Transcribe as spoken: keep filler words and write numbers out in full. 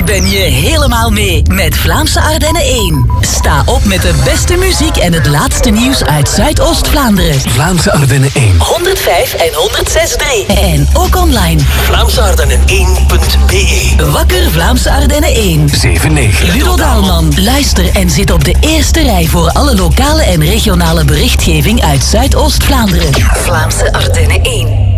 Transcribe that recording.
Vandaag ben je helemaal mee met Vlaamse Ardennen één. Sta op met de beste muziek en het laatste nieuws uit Zuidoost-Vlaanderen. Vlaamse Ardennen één. honderdvijf en honderdzes komma drie. En ook online. Vlaamse Ardennen één punt b e. Wakker Vlaamse Ardennen één. zeven negen. Ludo Daalman. Luister en zit op de eerste rij voor alle lokale en regionale berichtgeving uit Zuidoost-Vlaanderen. Vlaamse Ardennen één.